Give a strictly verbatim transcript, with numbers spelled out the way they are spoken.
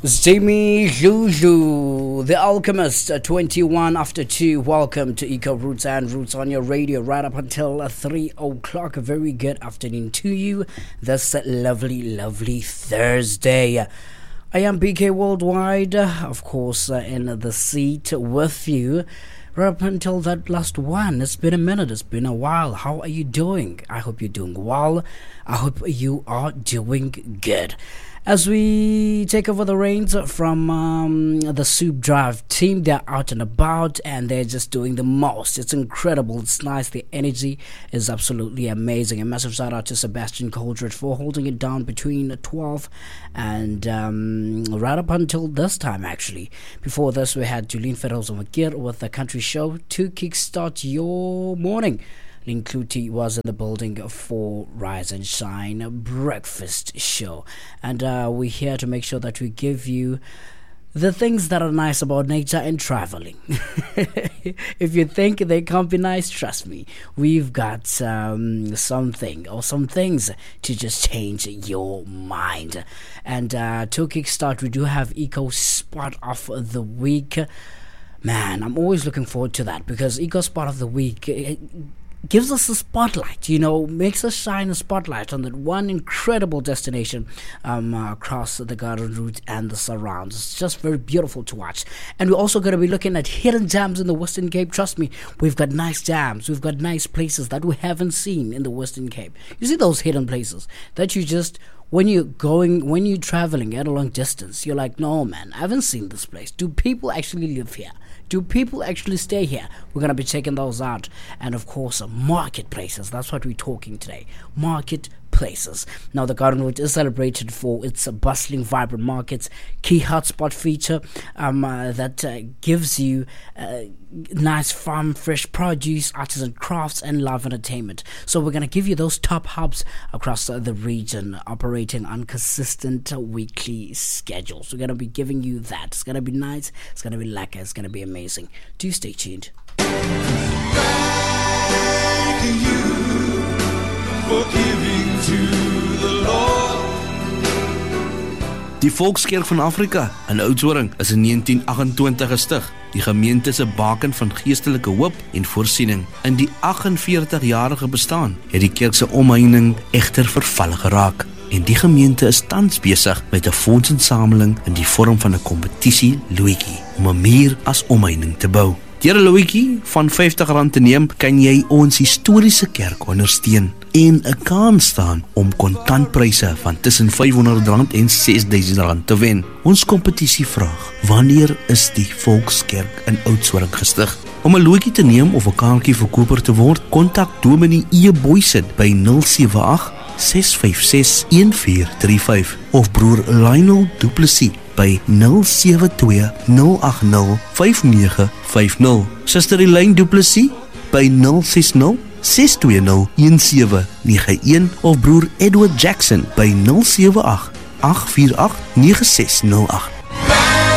Zimi Lulu, The Alchemist, uh, twenty-one after two. Welcome to Eco Roots and Roots on your radio right up until uh, three o'clock. A very good afternoon to you this uh, lovely, lovely Thursday. I am B K Worldwide, uh, of course, uh, in the seat with you right up until that last one. It's been a minute, it's been a while. How are you doing? I hope you're doing well. I hope you are doing good. As we take over the reins from um, the Soup Drive team, they're out and about and they're just doing the most. It's incredible. It's nice. The energy is absolutely amazing. A massive shout out to Sebastian Coldred for holding it down between twelve and um, right up until this time, actually. Before this, we had Julien Ferrozo-Makir with the Country Show to kickstart your morning. Linkluti was in the building for Rise and Shine breakfast show, and uh, we're here to make sure that we give you the things that are nice about nature and traveling. If you think they can't be nice, trust me, we've got um, something or some things to just change your mind. And uh, to kickstart, we do have Eco Spot of the Week. Man, I'm always looking forward to that because Eco Spot of the Week it, gives us a spotlight, you know, makes us shine a spotlight on that one incredible destination um, uh, across the Garden Route and the surrounds. It's just very beautiful to watch. And we're also going to be looking at hidden gems in the Western Cape. Trust me, we've got nice gems. We've got nice places that we haven't seen in the Western Cape. You see those hidden places that you just, when you're going, when you're traveling at a long distance, you're like, no, man, I haven't seen this place. Do people actually live here? Do people actually stay here? We're going to be checking those out. And of course, marketplaces. That's what we're talking today. Marketplaces. Now, the Garden Route is celebrated for its bustling, vibrant markets, key hotspot feature um, uh, that uh, gives you uh, nice farm, fresh produce, artisan crafts, and live entertainment. So we're going to give you those top hubs across uh, the region, operating on consistent uh, weekly schedules. We're going to be giving you that. It's going to be nice. It's going to be lekker. It's going to be amazing. Do stay tuned. Thank you for giving to the Lord. Die Volkskerk van Afrika in Oudtshoorn is in negentien agt-en-twintig gestig. Die gemeente se baken van geestelike hoop en voorsiening. In die agt-en-veertig-jarige bestaan het die kerk se omheining egter verval geraak. En die gemeente is tans besig met 'n fondsinsameling in die vorm van 'n kompetisie loetjie om 'n muur as omheining te bou. Deur 'n loetjie van vyftig rand te neem, kan jy ons historiese kerk ondersteun en 'n kans staan om kontantpryse van tussen vyfhonderd rand en ses duisend rand te wen. Ons kompetisie vraag: wanneer is die Volkskerk in Oudtshoorn gestig? Om 'n loetjie te neem of 'n kaartjie verkoper te word, kontak Dominee E. Boysen by nul sewe agt ses vyf ses een vier drie vyf of broer Lionel Du Plessis by nul sewe twee nul agt nul vyf nege vyf nul. Suster Elaine Du Plessis by nul ses nul ses twee nul een sewe nege een of broer Edward Jackson by nul sewe agt agt vier agt nege ses nul agt.